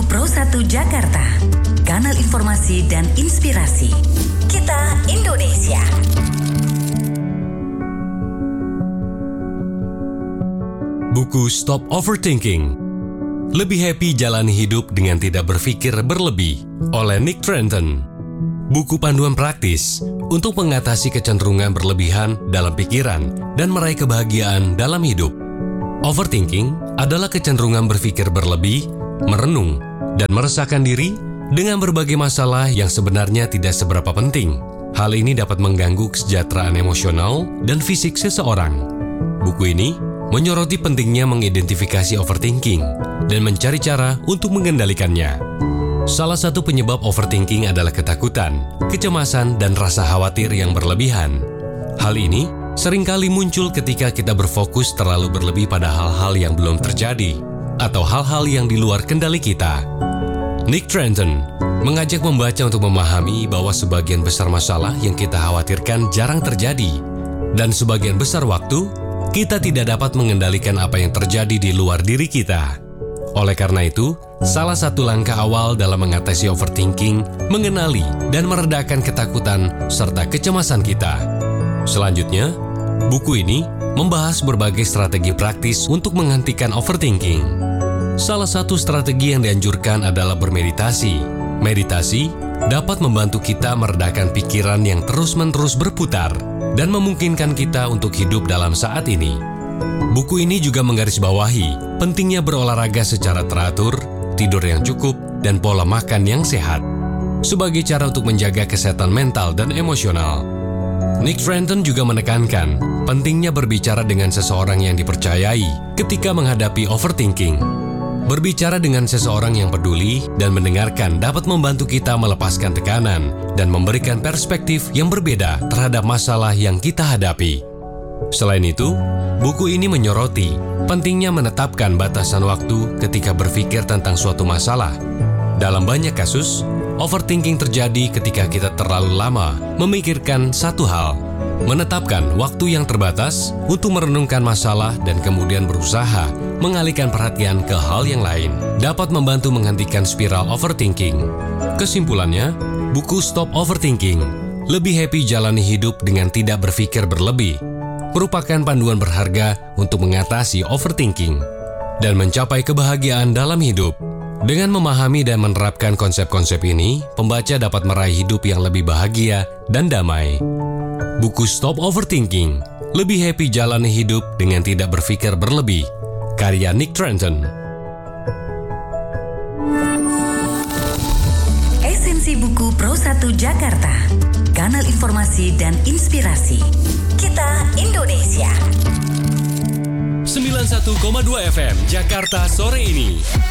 Pro 1 Jakarta, kanal informasi dan inspirasi. Kita Indonesia. Buku Stop Overthinking. Lebih happy jalani hidup dengan tidak berpikir berlebih oleh Nick Trenton. Buku panduan praktis untuk mengatasi kecenderungan berlebihan dalam pikiran dan meraih kebahagiaan dalam hidup. Overthinking adalah kecenderungan berpikir berlebih, merenung, dan meresahkan diri dengan berbagai masalah yang sebenarnya tidak seberapa penting. Hal ini dapat mengganggu kesejahteraan emosional dan fisik seseorang. Buku ini menyoroti pentingnya mengidentifikasi overthinking dan mencari cara untuk mengendalikannya. Salah satu penyebab overthinking adalah ketakutan, kecemasan, dan rasa khawatir yang berlebihan. Hal ini seringkali muncul ketika kita berfokus terlalu berlebih pada hal-hal yang belum terjadi atau hal-hal yang di luar kendali kita. Nick Trenton mengajak membaca untuk memahami bahwa sebagian besar masalah yang kita khawatirkan jarang terjadi, dan sebagian besar waktu kita tidak dapat mengendalikan apa yang terjadi di luar diri kita. Oleh karena itu, salah satu langkah awal dalam mengatasi overthinking, mengenali dan meredakan ketakutan serta kecemasan kita. Selanjutnya, buku ini membahas berbagai strategi praktis untuk menghentikan overthinking. Salah satu strategi yang dianjurkan adalah bermeditasi. Meditasi dapat membantu kita meredakan pikiran yang terus-menerus berputar dan memungkinkan kita untuk hidup dalam saat ini. Buku ini juga menggarisbawahi pentingnya berolahraga secara teratur, tidur yang cukup, dan pola makan yang sehat sebagai cara untuk menjaga kesehatan mental dan emosional. Nick Trenton juga menekankan pentingnya berbicara dengan seseorang yang dipercayai ketika menghadapi overthinking. Berbicara dengan seseorang yang peduli dan mendengarkan dapat membantu kita melepaskan tekanan dan memberikan perspektif yang berbeda terhadap masalah yang kita hadapi. Selain itu, buku ini menyoroti pentingnya menetapkan batasan waktu ketika berpikir tentang suatu masalah. Dalam banyak kasus, overthinking terjadi ketika kita terlalu lama memikirkan satu hal. Menetapkan waktu yang terbatas untuk merenungkan masalah dan kemudian berusaha mengalihkan perhatian ke hal yang lain dapat membantu menghentikan spiral overthinking. Kesimpulannya, buku Stop Overthinking, Lebih Happy Jalani Hidup dengan Tidak Berpikir Berlebih, merupakan panduan berharga untuk mengatasi overthinking dan mencapai kebahagiaan dalam hidup. Dengan memahami dan menerapkan konsep-konsep ini, pembaca dapat meraih hidup yang lebih bahagia dan damai. Buku Stop Overthinking, Lebih Happy Jalani Hidup dengan Tidak Berpikir Berlebih, karya Nick Trenton. Esensi buku Pro 1 Jakarta, kanal informasi dan inspirasi. Kita Indonesia. 91,2 FM Jakarta sore ini.